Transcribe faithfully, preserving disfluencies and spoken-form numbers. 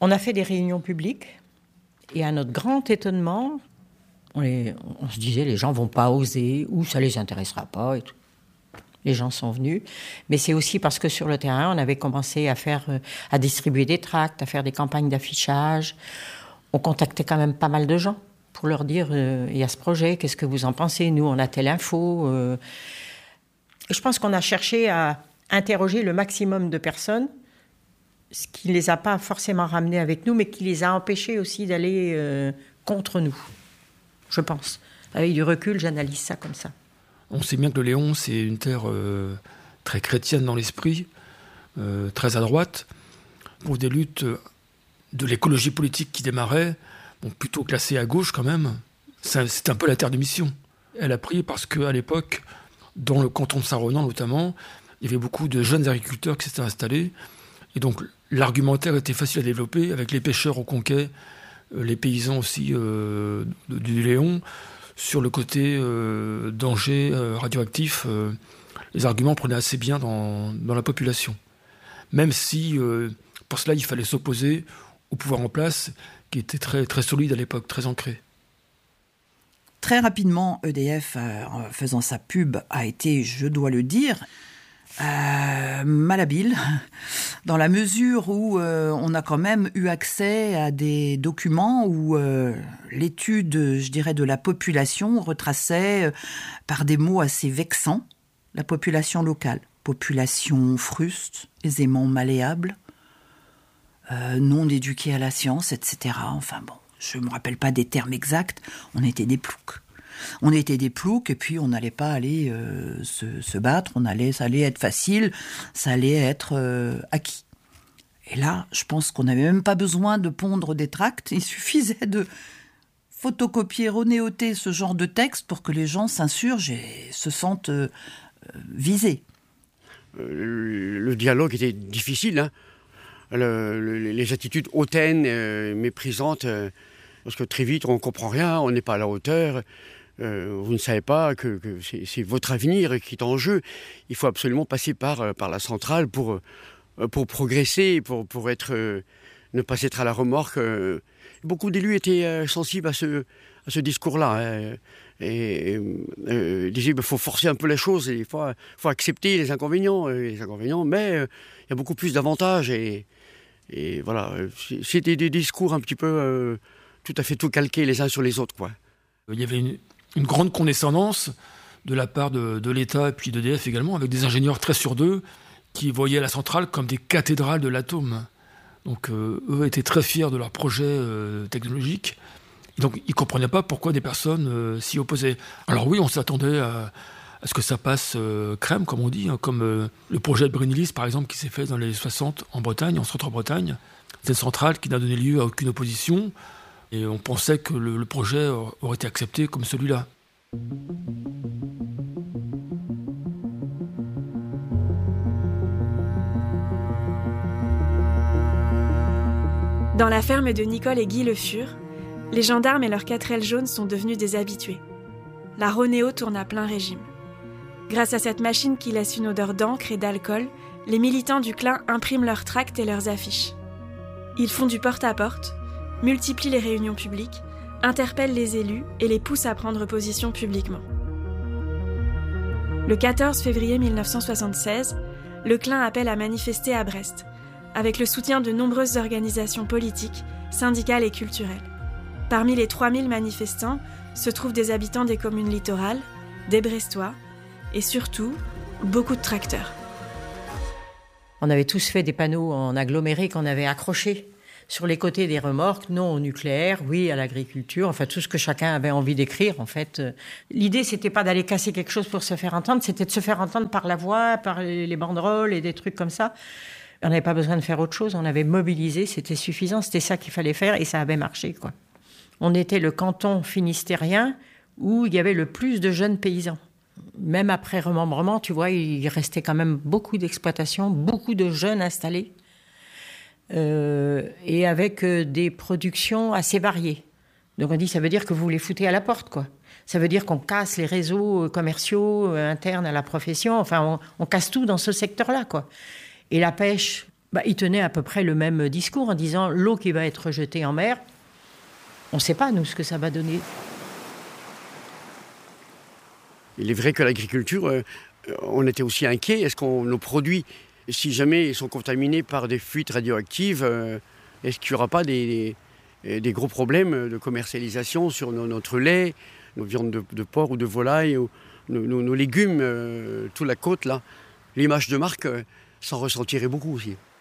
On a fait des réunions publiques et à notre grand étonnement, on, les, on se disait les gens ne vont pas oser ou ça ne les intéressera pas et tout. Les gens sont venus, mais c'est aussi parce que sur le terrain, on avait commencé à faire, à distribuer des tracts, à faire des campagnes d'affichage. On contactait quand même pas mal de gens pour leur dire euh, il y a ce projet, qu'est-ce que vous en pensez ? Nous, on a telle info. Euh. Et je pense qu'on a cherché à interroger le maximum de personnes, ce qui ne les a pas forcément ramenés avec nous, mais qui les a empêchés aussi d'aller euh, contre nous, je pense. Avec du recul, j'analyse ça comme ça. On sait bien que le Léon, c'est une terre euh, très chrétienne dans l'esprit, euh, très à droite, pour des luttes de l'écologie politique qui démarrait, bon, plutôt classée à gauche quand même. C'est, c'est un peu la terre de mission. Elle a pris parce qu'à l'époque, dans le canton de Saint-Ronan notamment, il y avait beaucoup de jeunes agriculteurs qui s'étaient installés. Et donc l'argumentaire était facile à développer avec les pêcheurs au Conquet, euh, les paysans aussi euh, du Léon. Sur le côté euh, danger euh, radioactif, euh, les arguments prenaient assez bien dans, dans la population. Même si, euh, pour cela, il fallait s'opposer au pouvoir en place, qui était très, très solide à l'époque, très ancré. Très rapidement, E D F, euh, en faisant sa pub, a été, je dois le dire, euh, malhabile, dans la mesure où euh, on a quand même eu accès à des documents où euh, l'étude, je dirais, de la population retraçait, euh, par des mots assez vexants, la population locale. Population fruste, aisément malléable, euh, non éduquée à la science, et cetera. Enfin bon, je ne me rappelle pas des termes exacts, on était des ploucs. On était des ploucs et puis on n'allait pas aller euh, se, se battre, on allait, ça allait être facile, ça allait être euh, acquis. Et là, je pense qu'on n'avait même pas besoin de pondre des tracts, il suffisait de photocopier, renéoter ce genre de texte pour que les gens s'insurgent et se sentent euh, visés. Euh, le dialogue était difficile, hein. le, le, les attitudes hautaines, euh, méprisantes, euh, parce que très vite on ne comprend rien, on n'est pas à la hauteur. Euh, vous ne savez pas que, que c'est, c'est votre avenir qui est en jeu. Il faut absolument passer par, par la centrale pour, pour progresser, pour, pour être, euh, ne pas être à la remorque. Euh. Beaucoup d'élus étaient euh, sensibles à ce, à ce discours-là. Hein. Et euh, ils disaient qu'il faut forcer un peu les choses, il faut, faut accepter les inconvénients, euh, les inconvénients mais il euh, y a beaucoup plus d'avantages. Et, et voilà, c'était des discours un petit peu euh, tout à fait tout calqués les uns sur les autres, quoi. Il y avait une, une grande condescendance de la part de, de l'État et puis d'E D F également, avec des ingénieurs très sur deux qui voyaient la centrale comme des cathédrales de l'atome. Donc euh, eux étaient très fiers de leur projet euh, technologique. Et donc ils ne comprenaient pas pourquoi des personnes euh, s'y opposaient. Alors oui, on s'attendait à, à ce que ça passe euh, crème, comme on dit, hein, comme euh, le projet de Brennilis, par exemple, qui s'est fait dans les années soixante en Bretagne, en centre-Bretagne. C'est une centrale qui n'a donné lieu à aucune opposition. Et on pensait que le, le projet aurait été accepté comme celui-là. Dans la ferme de Nicole et Guy Le Fur, les gendarmes et leurs quatre ailes jaunes sont devenus des habitués. La Ronéo tourne à plein régime. Grâce à cette machine qui laisse une odeur d'encre et d'alcool, les militants du Clin impriment leurs tracts et leurs affiches. Ils font du porte-à-porte, multiplient les réunions publiques, interpellent les élus et les poussent à prendre position publiquement. Le quatorze février mille neuf cent soixante-seize, le Clin appelle à manifester à Brest, avec le soutien de nombreuses organisations politiques, syndicales et culturelles. Parmi les trois mille manifestants se trouvent des habitants des communes littorales, des Brestois et surtout beaucoup de tracteurs. On avait tous fait des panneaux en aggloméré qu'on avait accrochés sur les côtés des remorques, non au nucléaire, oui à l'agriculture, enfin tout ce que chacun avait envie d'écrire en fait. L'idée c'était pas d'aller casser quelque chose pour se faire entendre, c'était de se faire entendre par la voix, par les banderoles et des trucs comme ça. On n'avait pas besoin de faire autre chose, on avait mobilisé, c'était suffisant, c'était ça qu'il fallait faire et ça avait marché, quoi. On était le canton finistérien où il y avait le plus de jeunes paysans. Même après remembrement, tu vois, il restait quand même beaucoup d'exploitations, beaucoup de jeunes installés. Euh, et avec euh, des productions assez variées. Donc on dit, ça veut dire que vous les foutez à la porte, quoi. Ça veut dire qu'on casse les réseaux commerciaux euh, internes à la profession. Enfin, on, on casse tout dans ce secteur-là, quoi. Et la pêche, bah, il tenait à peu près le même discours en disant l'eau qui va être jetée en mer, on ne sait pas, nous, ce que ça va donner. Il est vrai que l'agriculture, euh, on était aussi inquiet. Est-ce que nos produits, si jamais ils sont contaminés par des fuites radioactives, euh, est-ce qu'il n'y aura pas des, des, des gros problèmes de commercialisation sur nos, notre lait, nos viandes de, de porc ou de volaille, ou nos, nos, nos légumes, euh, toute la côte, là. L'image de marque euh, s'en ressentirait beaucoup aussi.